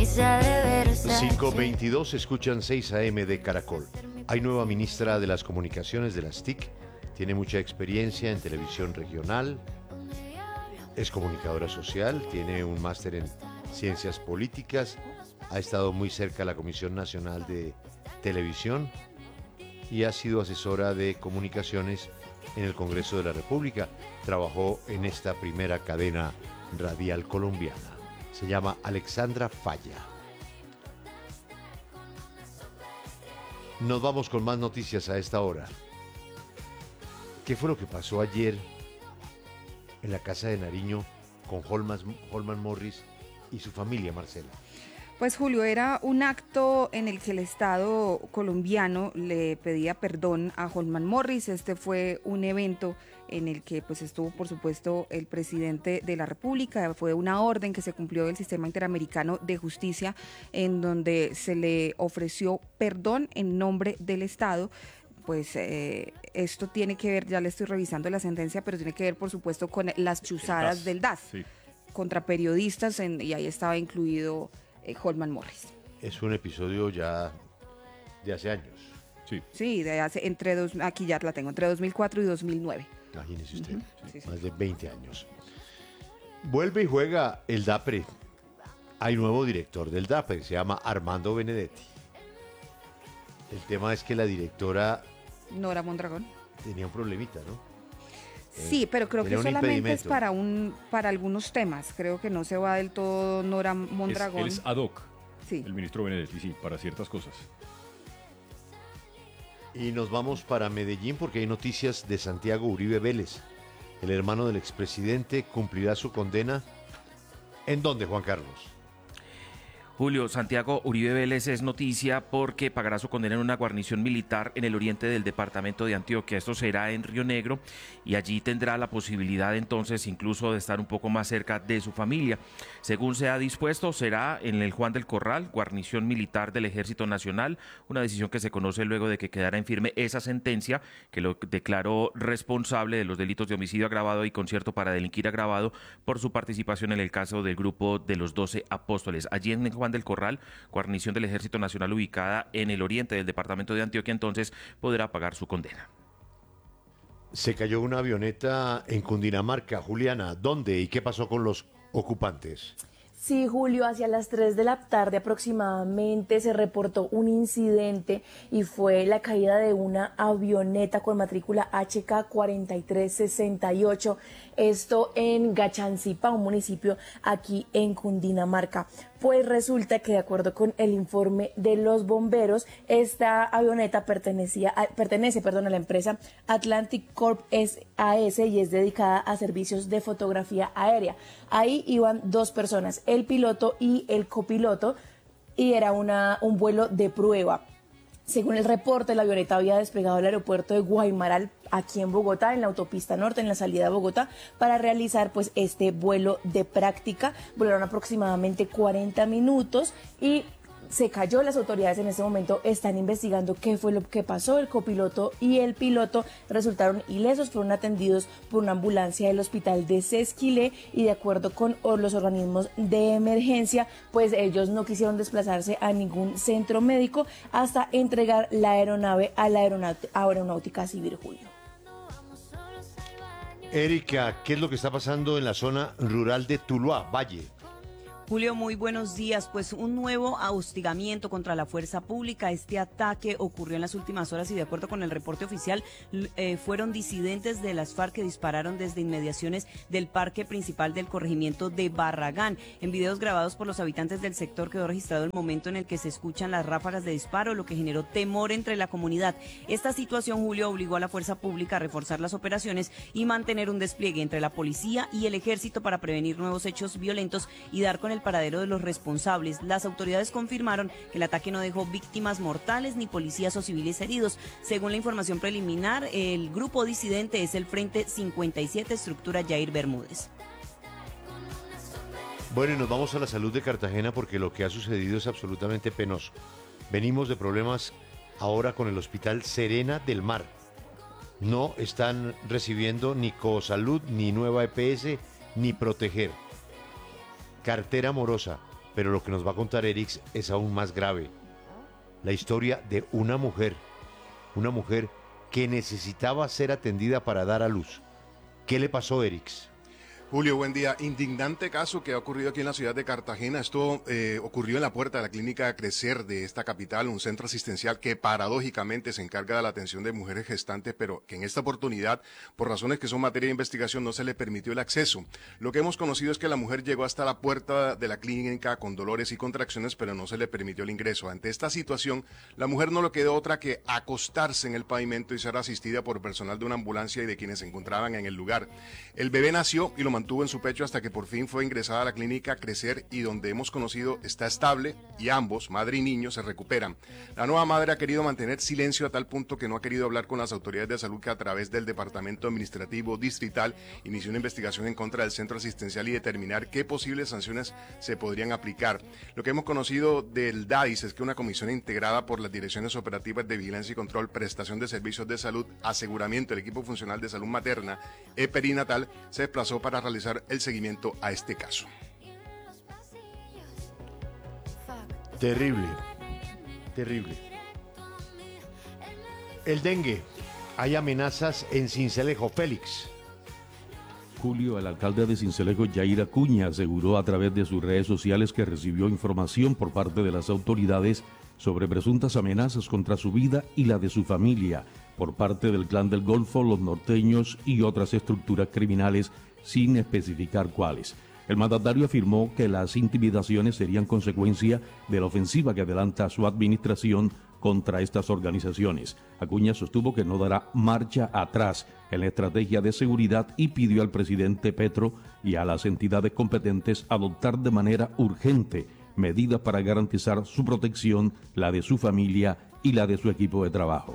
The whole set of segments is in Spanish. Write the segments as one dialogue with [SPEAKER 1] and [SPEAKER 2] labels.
[SPEAKER 1] 5:22, escuchan 6 AM de Caracol. Hay nueva ministra de las Comunicaciones de las TIC, tiene mucha experiencia en televisión regional, es comunicadora social, tiene un máster en ciencias políticas, ha estado muy cerca de la Comisión Nacional de Televisión y ha sido asesora de comunicaciones en el Congreso de la República. Trabajó en esta primera cadena radial colombiana. Se llama Alexandra Falla. Nos vamos con más noticias a esta hora. ¿Qué fue lo que pasó ayer en la casa de Nariño con Holman Morris y su familia, Marcela?
[SPEAKER 2] Pues Julio, era un acto en el que el Estado colombiano le pedía perdón a Holman Morris. Este fue un evento en el que pues estuvo, por supuesto, el presidente de la República. Fue una orden que se cumplió del Sistema Interamericano de Justicia, en donde se le ofreció perdón en nombre del Estado. Pues esto tiene que ver, ya le estoy revisando la sentencia, pero tiene que ver, por supuesto, con las chuzadas del DAS sí, contra periodistas, y ahí estaba incluido Holman Morris.
[SPEAKER 1] Es un episodio ya de hace años.
[SPEAKER 2] Sí, de hace aquí ya la tengo, entre 2004 y 2009.
[SPEAKER 1] Imagínese usted, más de 20 años. Vuelve y juega el DAPRE. Hay nuevo director del DAPRE, se llama Armando Benedetti. El tema es que la directora
[SPEAKER 2] Nora Mondragón
[SPEAKER 1] tenía un problemita, ¿no?
[SPEAKER 2] Sí, pero creo que solamente es para algunos temas. Creo que no se va del todo Nora Mondragón.
[SPEAKER 3] Él es ad hoc,
[SPEAKER 2] sí,
[SPEAKER 3] el ministro Benedetti, sí, para ciertas cosas.
[SPEAKER 1] Y nos vamos para Medellín porque hay noticias de Santiago Uribe Vélez. El hermano del expresidente cumplirá su condena. ¿En dónde, Juan Carlos?
[SPEAKER 4] Julio, Santiago Uribe Vélez es noticia porque pagará su condena en una guarnición militar en el oriente del departamento de Antioquia. Esto será en Río Negro y allí tendrá la posibilidad entonces incluso de estar un poco más cerca de su familia. Según se ha dispuesto, será en el Juan del Corral, guarnición militar del Ejército Nacional, una decisión que se conoce luego de que quedara en firme esa sentencia que lo declaró responsable de los delitos de homicidio agravado y concierto para delinquir agravado por su participación en el caso del grupo de los 12 apóstoles. Allí en el Juan del Corral, guarnición del Ejército Nacional ubicada en el oriente del departamento de Antioquia, entonces podrá pagar su condena.
[SPEAKER 1] Se cayó una avioneta en Cundinamarca. Juliana, ¿dónde y qué pasó con los ocupantes?
[SPEAKER 5] Sí, Julio, hacia las 3 de la tarde aproximadamente se reportó un incidente y fue la caída de una avioneta con matrícula HK4368, esto en Gachancipa, un municipio aquí en Cundinamarca. Pues resulta que de acuerdo con el informe de los bomberos, esta avioneta pertenece a la empresa Atlantic Corp SAS y es dedicada a servicios de fotografía aérea. Ahí iban dos personas, el piloto y el copiloto, y era un vuelo de prueba. Según el reporte, la avioneta había despegado del aeropuerto de Guaymaral, aquí en Bogotá, en la autopista norte, en la salida de Bogotá, para realizar pues este vuelo de práctica. Volaron aproximadamente 40 minutos y se cayó. Las autoridades en este momento están investigando qué fue lo que pasó. El copiloto y el piloto resultaron ilesos, fueron atendidos por una ambulancia del hospital de Sesquilé y de acuerdo con los organismos de emergencia, pues ellos no quisieron desplazarse a ningún centro médico hasta entregar la aeronave a la Aeronáutica Civil, Julio.
[SPEAKER 1] Erika, ¿qué es lo que está pasando en la zona rural de Tuluá, Valle?
[SPEAKER 6] Julio, muy buenos días. Pues un nuevo hostigamiento contra la fuerza pública. Este ataque ocurrió en las últimas horas y de acuerdo con el reporte oficial fueron disidentes de las FARC que dispararon desde inmediaciones del parque principal del corregimiento de Barragán. En videos grabados por los habitantes del sector quedó registrado el momento en el que se escuchan las ráfagas de disparo, lo que generó temor entre la comunidad. Esta situación, Julio, obligó a la fuerza pública a reforzar las operaciones y mantener un despliegue entre la policía y el ejército para prevenir nuevos hechos violentos y dar con el paradero de los responsables. Las autoridades confirmaron que el ataque no dejó víctimas mortales ni policías o civiles heridos. Según la información preliminar, el grupo disidente es el Frente 57, estructura Jair Bermúdez.
[SPEAKER 1] Bueno, y nos vamos a la salud de Cartagena porque lo que ha sucedido es absolutamente penoso. Venimos de problemas ahora con el Hospital Serena del Mar. No están recibiendo ni Cosalud, ni Nueva EPS, ni Proteger. Cartera morosa, Pero lo que nos va a contar Erix es aún más grave. La historia de una mujer que necesitaba ser atendida para dar a luz. ¿Qué le pasó, Erix?
[SPEAKER 7] Julio, buen día. Indignante caso que ha ocurrido aquí en la ciudad de Cartagena. Esto ocurrió en la puerta de la clínica Crecer de esta capital, un centro asistencial que paradójicamente se encarga de la atención de mujeres gestantes, pero que en esta oportunidad, por razones que son materia de investigación, no se le permitió el acceso. Lo que hemos conocido es que la mujer llegó hasta la puerta de la clínica con dolores y contracciones, pero no se le permitió el ingreso. Ante esta situación, la mujer no le quedó otra que acostarse en el pavimento y ser asistida por personal de una ambulancia y de quienes se encontraban en el lugar. El bebé nació y lo mantuvo en su pecho hasta que por fin fue ingresada a la clínica Crecer y donde hemos conocido está estable y ambos, madre y niño, se recuperan. La nueva madre ha querido mantener silencio a tal punto que no ha querido hablar con las autoridades de salud que a través del Departamento Administrativo Distrital inició una investigación en contra del centro asistencial y determinar qué posibles sanciones se podrían aplicar. Lo que hemos conocido del DADIS es que una comisión integrada por las Direcciones Operativas de Vigilancia y Control, Prestación de Servicios de Salud, Aseguramiento del Equipo Funcional de Salud Materna e Perinatal se desplazó para realizar el seguimiento a este caso.
[SPEAKER 1] Terrible, terrible. El dengue. Hay amenazas en Sincelejo. Félix.
[SPEAKER 8] Julio, el alcalde de Sincelejo, Yair Acuña, aseguró a través de sus redes sociales que recibió información por parte de las autoridades sobre presuntas amenazas contra su vida y la de su familia por parte del Clan del Golfo, los norteños y otras estructuras criminales sin especificar cuáles. El mandatario afirmó que las intimidaciones serían consecuencia de la ofensiva que adelanta su administración contra estas organizaciones. Acuña sostuvo que no dará marcha atrás en la estrategia de seguridad y pidió al presidente Petro y a las entidades competentes adoptar de manera urgente medidas para garantizar su protección, la de su familia y la de su equipo de trabajo.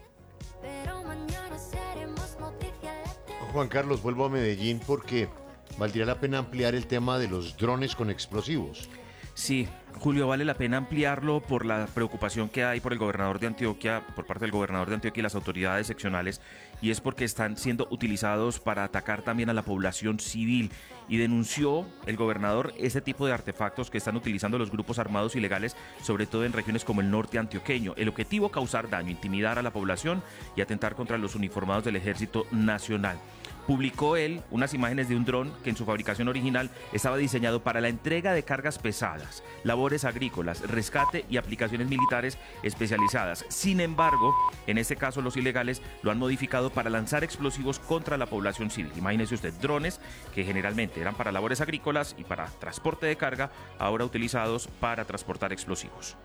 [SPEAKER 1] Juan Carlos, vuelvo a Medellín porque valdría la pena ampliar el tema de los drones con explosivos.
[SPEAKER 4] Sí, Julio, vale la pena ampliarlo por la preocupación que hay por el gobernador de Antioquia, por parte del gobernador de Antioquia y las autoridades seccionales, y es porque están siendo utilizados para atacar también a la población civil. Y denunció el gobernador ese tipo de artefactos que están utilizando los grupos armados ilegales, sobre todo en regiones como el norte antioqueño. El objetivo, causar daño, intimidar a la población y atentar contra los uniformados del Ejército Nacional. Publicó él unas imágenes de un dron que en su fabricación original estaba diseñado para la entrega de cargas pesadas, labores agrícolas, rescate y aplicaciones militares especializadas. Sin embargo, en este caso los ilegales lo han modificado para lanzar explosivos contra la población civil. Imagínese usted, drones que generalmente eran para labores agrícolas y para transporte de carga, ahora utilizados para transportar explosivos.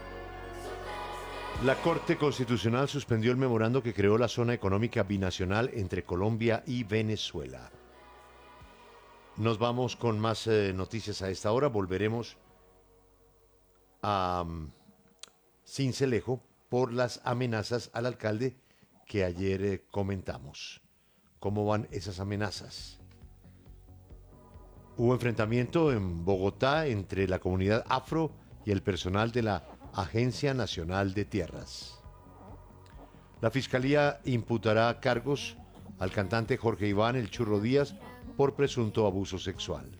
[SPEAKER 1] La Corte Constitucional suspendió el memorando que creó la zona económica binacional entre Colombia y Venezuela. Nos vamos con más noticias a esta hora. Volveremos a Sincelejo por las amenazas al alcalde que ayer comentamos. ¿Cómo van esas amenazas? Hubo enfrentamiento en Bogotá entre la comunidad afro y el personal de la Agencia Nacional de Tierras. La Fiscalía imputará cargos al cantante Jorge Iván El Churro Díaz por presunto abuso sexual.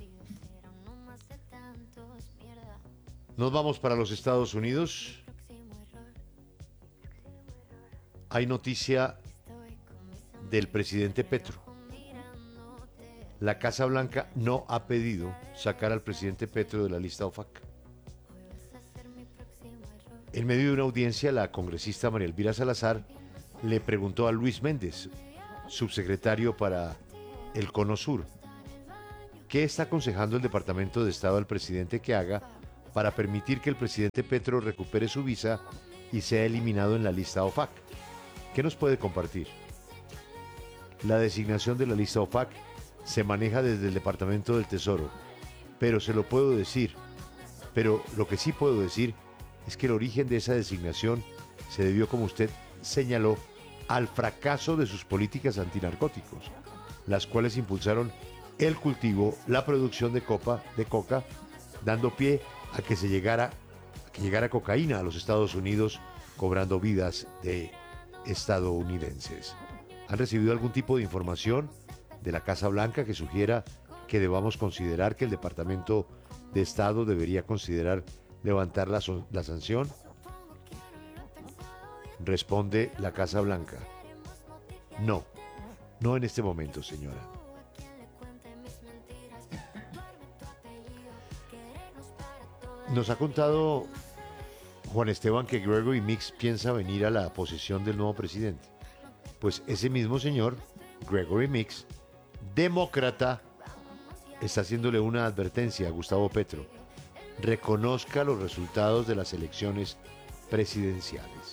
[SPEAKER 1] Nos vamos para los Estados Unidos. Hay noticia del presidente Petro. La Casa Blanca no ha pedido sacar al presidente Petro de la lista OFAC. En medio de una audiencia, la congresista María Elvira Salazar le preguntó a Luis Méndez, subsecretario para el Cono Sur, ¿qué está aconsejando el Departamento de Estado al presidente que haga para permitir que el presidente Petro recupere su visa y sea eliminado en la lista OFAC? ¿Qué nos puede compartir? La designación de la lista OFAC se maneja desde el Departamento del Tesoro, pero lo que sí puedo decir es que el origen de esa designación se debió, como usted señaló, al fracaso de sus políticas antinarcóticos, las cuales impulsaron el cultivo, la producción de coca, dando pie a que llegara cocaína a los Estados Unidos, cobrando vidas de estadounidenses. ¿Han recibido algún tipo de información de la Casa Blanca que sugiera que debamos considerar que el Departamento de Estado debería considerar levantar la sanción? Responde la Casa Blanca. No, no en este momento, señora. Nos ha contado Juan Esteban que Gregory Meeks piensa venir a la posesión del nuevo presidente. Pues ese mismo señor, Gregory Meeks, demócrata, está haciéndole una advertencia a Gustavo Petro. Reconozca los resultados de las elecciones presidenciales.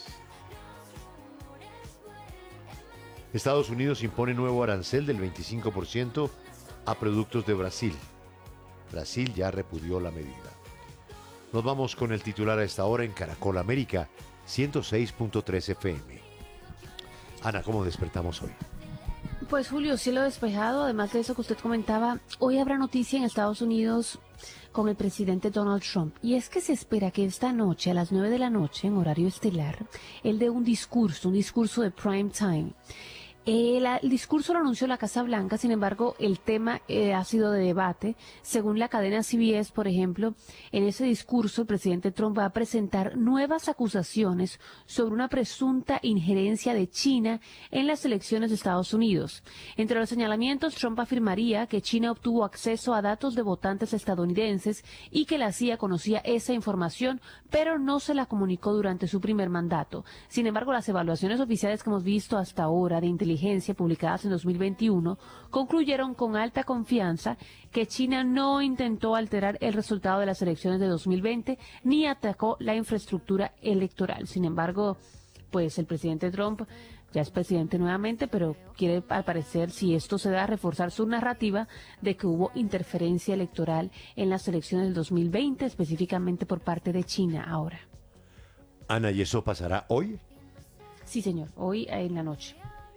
[SPEAKER 1] Estados Unidos impone nuevo arancel del 25% a productos de Brasil. Brasil ya repudió la medida. Nos vamos con el titular a esta hora en Caracol América 106.3 FM. Ana, ¿cómo despertamos hoy?
[SPEAKER 9] Pues Julio, cielo despejado, además de eso que usted comentaba, hoy habrá noticia en Estados Unidos con el presidente Donald Trump. Y es que se espera que esta noche, a las 9 de la noche, en horario estelar, él dé un discurso de prime time. El discurso lo anunció la Casa Blanca, sin embargo, el tema ha sido de debate. Según la cadena CBS, por ejemplo, en ese discurso el presidente Trump va a presentar nuevas acusaciones sobre una presunta injerencia de China en las elecciones de Estados Unidos. Entre los señalamientos, Trump afirmaría que China obtuvo acceso a datos de votantes estadounidenses y que la CIA conocía esa información, pero no se la comunicó durante su primer mandato. Sin embargo, las evaluaciones oficiales que hemos visto hasta ahora de inteligencia publicadas en 2021 concluyeron con alta confianza que China no intentó alterar el resultado de las elecciones de 2020 ni atacó la infraestructura electoral. Sin embargo, pues el presidente Trump ya es presidente nuevamente, pero quiere, al parecer, si esto se da, reforzar su narrativa de que hubo interferencia electoral en las elecciones del 2020, específicamente por parte de China ahora.
[SPEAKER 1] Ana, ¿y eso pasará hoy?
[SPEAKER 9] Sí, señor, hoy en la noche.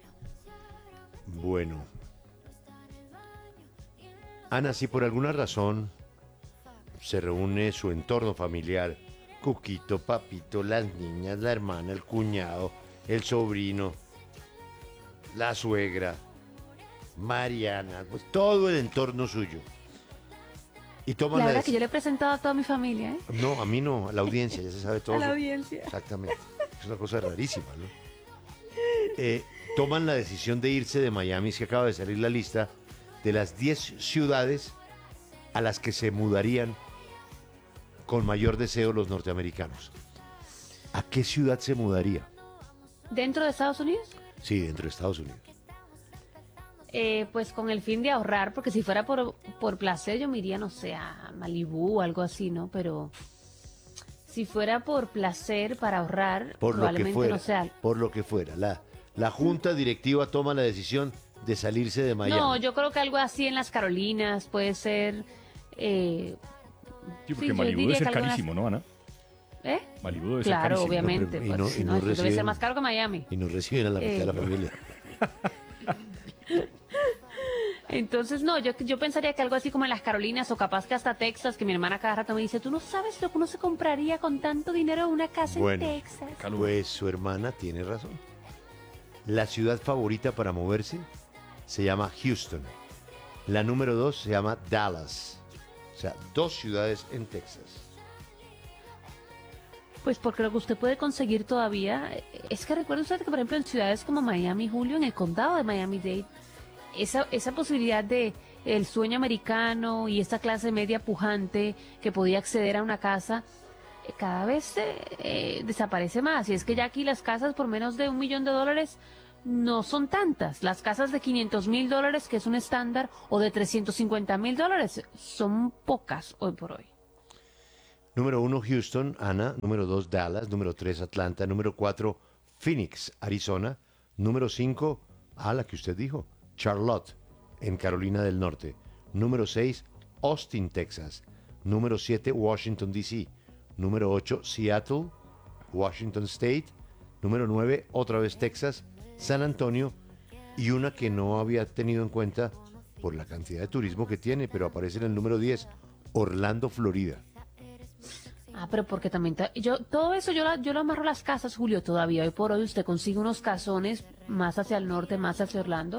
[SPEAKER 1] Bueno. Ana, si por alguna razón se reúne su entorno familiar, Cuquito, Papito, las niñas, la hermana, el cuñado, el sobrino, la suegra, Mariana, pues todo el entorno suyo. Y toman
[SPEAKER 9] la verdad que yo le he presentado a toda mi familia, ¿eh?
[SPEAKER 1] No, a mí no, a la audiencia, ya se sabe todo.
[SPEAKER 9] A la audiencia.
[SPEAKER 1] Exactamente. Es una cosa rarísima, ¿no? Toman la decisión de irse de Miami, es que acaba de salir la lista de las 10 ciudades a las que se mudarían con mayor deseo los norteamericanos. ¿A qué ciudad se mudaría?
[SPEAKER 9] ¿Dentro de Estados Unidos?
[SPEAKER 1] Sí, dentro de Estados Unidos.
[SPEAKER 9] Pues con el fin de ahorrar, porque si fuera por placer yo me iría, no sé, a Malibú o algo así, ¿no? Pero si fuera por placer, para ahorrar, probablemente
[SPEAKER 1] fuera,
[SPEAKER 9] no sea.
[SPEAKER 1] Por lo que fuera, la junta directiva toma la decisión de salirse de Miami.
[SPEAKER 9] No, yo creo que algo así en las Carolinas puede ser.
[SPEAKER 3] Sí, porque Malibú debe ser carísimo, ¿no, Ana?
[SPEAKER 9] ¿Eh?
[SPEAKER 3] Malibú debe ser
[SPEAKER 9] claro,
[SPEAKER 3] carísimo.
[SPEAKER 9] obviamente. Debe ser más caro que Miami.
[SPEAKER 1] Y no reciben a la mitad de la familia.
[SPEAKER 9] Entonces, no, yo pensaría que algo así como en las Carolinas o capaz que hasta Texas, que mi hermana cada rato me dice, tú no sabes lo que uno se compraría con tanto dinero en una casa en Texas.
[SPEAKER 1] Pues su hermana tiene razón. La ciudad favorita para moverse se llama Houston. La número 2 se llama Dallas. O sea, 2 ciudades en Texas.
[SPEAKER 9] Pues porque lo que usted puede conseguir todavía, es que recuerda usted que, por ejemplo, en ciudades como Miami, Julio, en el condado de Miami-Dade, esa posibilidad de el sueño americano y esta clase media pujante que podía acceder a una casa, cada vez desaparece más. Y es que ya aquí las casas por menos de $1 millón no son tantas. Las casas de $500,000, que es un estándar, o de $350,000, son pocas hoy por hoy.
[SPEAKER 1] Número 1, Houston, Ana. Número 2, Dallas. Número 3, Atlanta. Número 4, Phoenix, Arizona. Número 5, la que usted dijo, Charlotte, en Carolina del Norte. Número 6, Austin, Texas. Número 7, Washington, D.C. Número 8, Seattle, Washington State. Número 9, otra vez Texas, San Antonio. Y una que no había tenido en cuenta por la cantidad de turismo que tiene, pero aparece en el número 10, Orlando, Florida.
[SPEAKER 9] Pero porque también, todo eso yo lo amarro a las casas, Julio, todavía. Hoy por hoy usted consigue unos casones más hacia el norte, más hacia Orlando,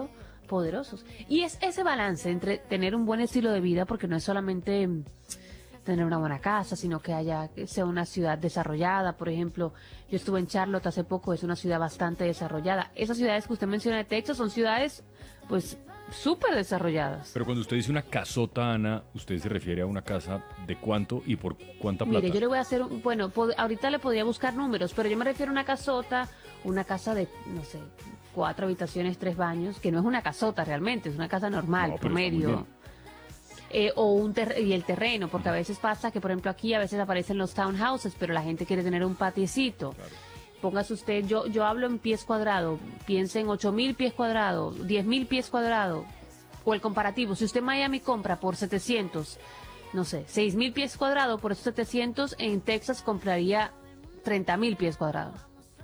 [SPEAKER 9] poderosos. Y es ese balance entre tener un buen estilo de vida, porque no es solamente tener una buena casa, sino que sea una ciudad desarrollada. Por ejemplo, yo estuve en Charlotte hace poco, es una ciudad bastante desarrollada. Esas ciudades que usted menciona de Texas son ciudades, pues, súper desarrolladas.
[SPEAKER 3] Pero cuando usted dice una casota, Ana, ¿usted se refiere a una casa de cuánto y por cuánta plata?
[SPEAKER 9] Mire, yo le voy a hacer, ahorita le podría buscar números, pero yo me refiero a una casota, una casa de, no sé, 4 habitaciones, 3 baños, que no es una casota realmente, es una casa normal, promedio. Y el terreno, porque a veces pasa que, por ejemplo, aquí a veces aparecen los townhouses, pero la gente quiere tener un patiecito. Claro. Póngase usted, yo hablo en pies cuadrados, piense en 8.000 pies cuadrados, 10.000 pies cuadrados, o el comparativo. Si usted en Miami compra por 700, no sé, 6.000 pies cuadrados, por esos 700, en Texas compraría 30.000 pies cuadrados.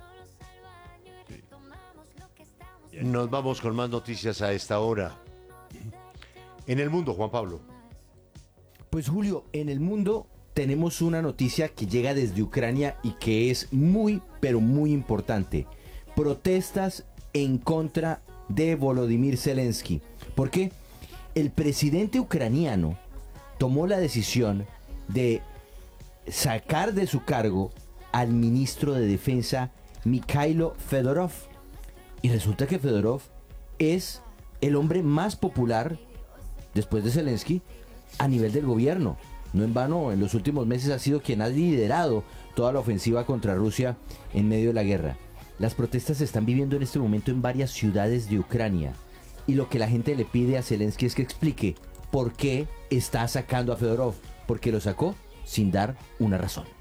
[SPEAKER 1] Nos vamos con más noticias a esta hora. En el mundo, Juan Pablo.
[SPEAKER 10] Pues Julio, en el mundo tenemos una noticia que llega desde Ucrania y que es muy, pero muy importante. Protestas en contra de Volodymyr Zelensky. ¿Por qué? El presidente ucraniano tomó la decisión de sacar de su cargo al ministro de Defensa Mikhailo Fedorov. Y resulta que Fedorov es el hombre más popular, después de Zelensky, a nivel del gobierno. No en vano, en los últimos meses ha sido quien ha liderado toda la ofensiva contra Rusia en medio de la guerra. Las protestas se están viviendo en este momento en varias ciudades de Ucrania. Y lo que la gente le pide a Zelensky es que explique por qué está sacando a Fedorov. Porque lo sacó sin dar una razón.